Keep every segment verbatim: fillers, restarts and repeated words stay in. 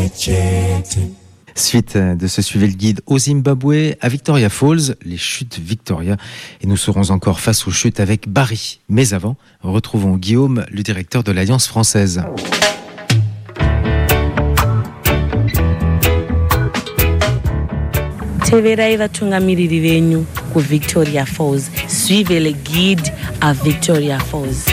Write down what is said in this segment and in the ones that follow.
Suite de ce Suivez le guide au Zimbabwe, à Victoria Falls, les chutes Victoria. Et nous serons encore face aux chutes avec Barry. Mais avant, retrouvons Guillaume, le directeur de l'Alliance française. Teverai vatungamiriri venyu ku Victoria Falls. Suivez le guide à Victoria Falls.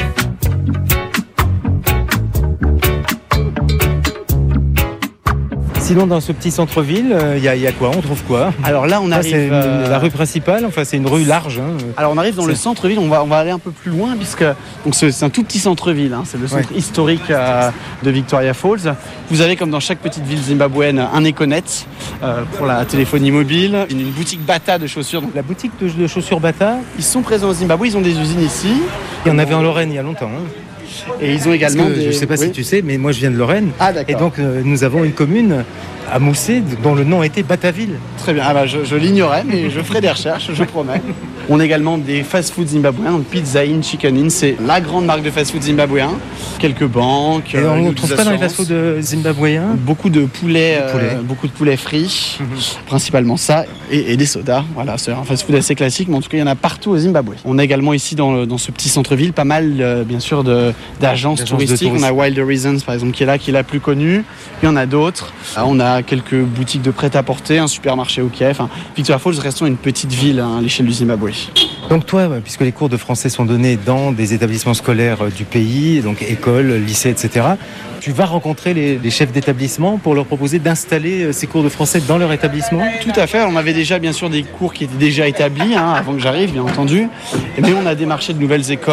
Sinon, dans ce petit centre-ville, il euh, y, y a quoi? On trouve quoi? Alors là, on ça, arrive... C'est une, euh... la rue principale, enfin c'est une rue large. Hein. Alors on arrive dans c'est... le centre-ville, on va, on va aller un peu plus loin, puisque donc c'est, c'est un tout petit centre-ville, hein. C'est le centre ouais. historique euh, de Victoria Falls. Vous avez, comme dans chaque petite ville zimbabwéenne, un Econet euh, pour la téléphonie mobile, une, une boutique Bata de chaussures. Donc, la boutique de, de chaussures Bata, ils sont présents au Zimbabwe, ils ont des usines ici. Il y en avait en Lorraine il y a longtemps. Hein. Et ils ont également que, des... Je ne sais pas oui. si tu sais, mais moi je viens de Lorraine. Ah, d'accord. Et donc euh, nous avons une commune à Moussé dont le nom était Bataville. Très bien, ah bah, je, je l'ignorais, mais je ferai des recherches, je promets. On a également des fast-food zimbabwéens, donc Pizza Inn, Chicken Inn, c'est la grande marque de fast-food zimbabwéen. Quelques banques. Et on ne trouve pas dans les fast-food zimbabwéens beaucoup de poulets, de poulet. euh, beaucoup de poulets frits, mm-hmm. principalement ça, et, et des sodas. Voilà, c'est un fast-food assez classique, mais en tout cas il y en a partout au Zimbabwe. On a également ici dans, le, dans ce petit centre-ville pas mal, euh, bien sûr, de, d'agences, d'agences touristiques. On a Wild Horizons par exemple qui est là, qui est la plus connue. Il y en a d'autres. Là, on a quelques boutiques de prêt-à-porter, un supermarché au quai. Enfin, Victoria Falls reste une petite ville hein, à l'échelle du Zimbabwe. Donc toi, puisque les cours de français sont donnés dans des établissements scolaires du pays, donc écoles, lycées, et cetera, tu vas rencontrer les, les chefs d'établissement pour leur proposer d'installer ces cours de français dans leur établissement? Tout à fait. On avait déjà bien sûr des cours qui étaient déjà établis hein, avant que j'arrive, bien entendu. Mais on a démarché de nouvelles écoles.